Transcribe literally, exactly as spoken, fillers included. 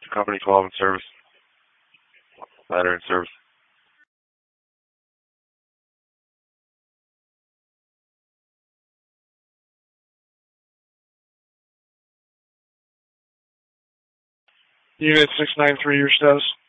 Company twelve in service. Ladder in service. Unit six nine three, your status.